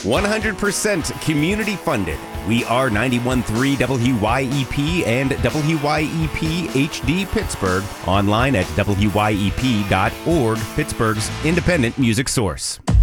100% community funded. We are 91.3 WYEP and WYEP HD Pittsburgh. Online at WYEP.org, Pittsburgh's independent music source.